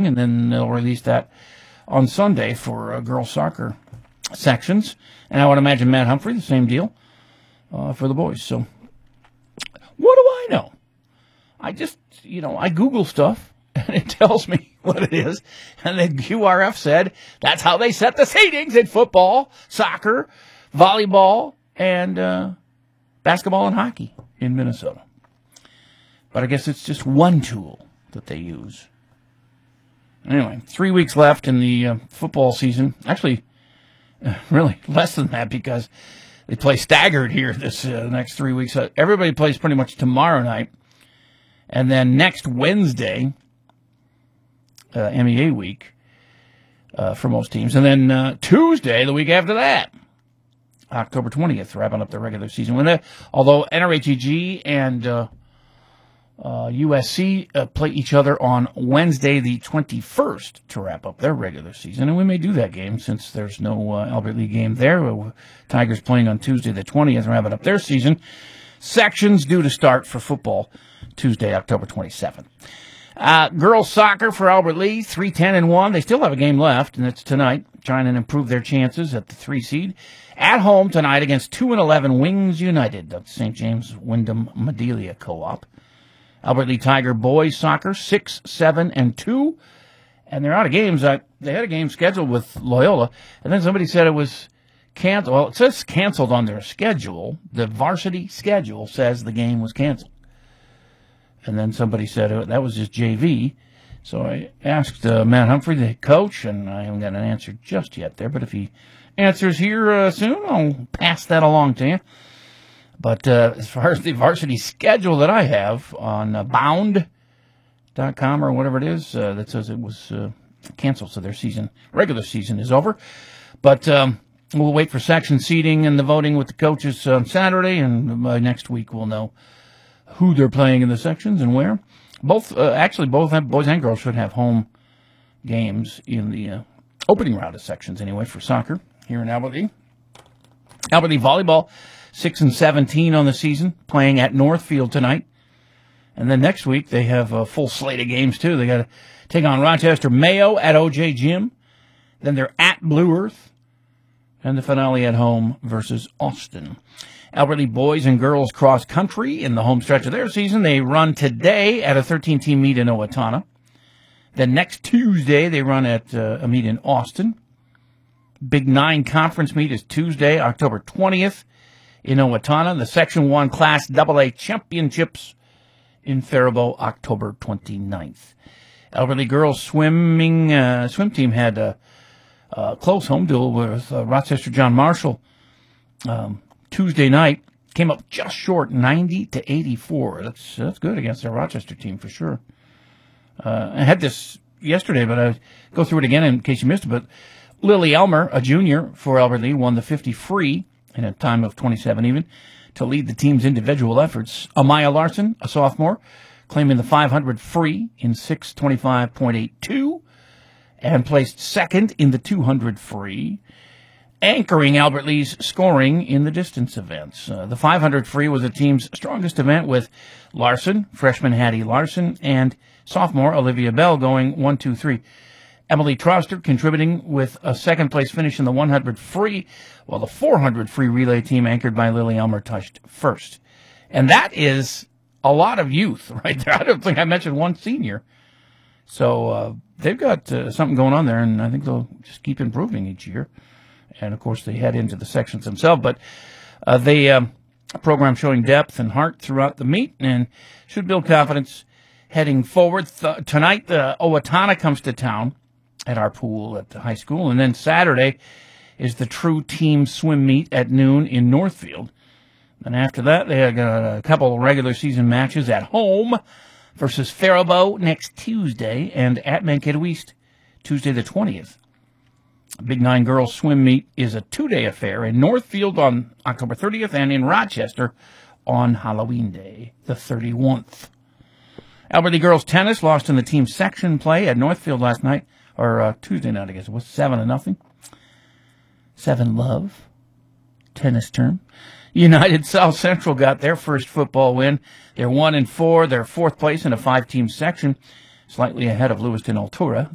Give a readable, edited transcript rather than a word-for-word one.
seeding, and then they'll release that on Sunday for girls soccer sections. And I would imagine Matt Humphrey, the same deal for the boys. So what do I know? I just, I Google stuff, and it tells me what it is. And then QRF said that's how they set the seedings in football, soccer, volleyball, and basketball and hockey in Minnesota. But I guess it's just one tool that they use. Anyway, 3 weeks left in the football season. Actually, really less than that because they play staggered here this next 3 weeks. Everybody plays pretty much tomorrow night. And then next Wednesday, MEA week for most teams. And then Tuesday, the week after that, October 20th, wrapping up the regular season. Although NRHEG and USC play each other on Wednesday the 21st to wrap up their regular season. And we may do that game since there's no Albert Lee game there. Tigers playing on Tuesday the 20th, wrapping up their season. Sections due to start for football Tuesday, October 27th. Girls soccer for Albert Lee, 3-10-1. They still have a game left, and it's tonight, trying to improve their chances at the 3 seed. At home tonight against 2-11 Wings United, the St. James Wyndham Madelia Co-op. Albert Lee Tiger boys soccer, 6-7-2. And they're out of games. They had a game scheduled with Loyola, and then somebody said it was canceled. Well, it says canceled on their schedule. The varsity schedule says the game was canceled. And then somebody said that was just JV. So I asked Matt Humphrey, the coach, and I haven't got an answer just yet there. But if he answers here soon, I'll pass that along to you. But as far as the varsity schedule that I have on bound.com or whatever it is, that says it was canceled, so their regular season is over. But we'll wait for section seating and the voting with the coaches on Saturday, and by next week we'll know who they're playing in the sections and where. Both boys and girls should have home games in the opening round of sections anyway for soccer here in Albert Lee. Albert Lee volleyball, 6-17 on the season, playing at Northfield tonight. And then next week they have a full slate of games too. They got to take on Rochester Mayo at OJ Gym. Then they're at Blue Earth. And the finale at home versus Austin. Albert Lee boys and girls cross country in the home stretch of their season. They run today at a 13-team meet in Owatonna. Then next Tuesday, they run at a meet in Austin. Big 9 conference meet is Tuesday, October 20th in Owatonna. The Section 1 Class AA Championships in Faribault, October 29th. Albert Lee girls swim team had a close home duel with Rochester John Marshall Tuesday night. Came up just short, 90-84. That's good against their Rochester team for sure. I had this yesterday, but I go through it again in case you missed it. But Lily Elmer, a junior for Albert Lee, won the 50 free in a time of 27 even to lead the team's individual efforts. Amaya Larson, a sophomore, claiming the 500 free in 6:25.82 and placed second in the 200 free, anchoring Albert Lee's scoring in the distance events. The 500 free was the team's strongest event, with Larson, freshman Hattie Larson, and sophomore Olivia Bell going 1, 2, 3. Emily Troster contributing with a second-place finish in the 100 free, while the 400 free relay team, anchored by Lily Elmer, touched first. And that is a lot of youth right there. I don't think I mentioned one senior. So they've got something going on there, and I think they'll just keep improving each year. And, of course, they head into the sections themselves. But a program showing depth and heart throughout the meet and should build confidence heading forward. Tonight, the Owatonna comes to town at our pool at the high school. And then Saturday is the true team swim meet at noon in Northfield. And after that, they got a couple of regular season matches at home versus Faribault next Tuesday and at Mankato East Tuesday the 20th. Big 9 girls swim meet is a 2-day affair in Northfield on October 30th and in Rochester on Halloween Day, the 31st. Albert Lee girls tennis lost in the team section play at Northfield last night, or Tuesday night, I guess it was, 7-0. 7-love tennis term. United South Central got their first football win. They're 1-4. They're 4th place in a 5-team section, slightly ahead of Lewiston Altura.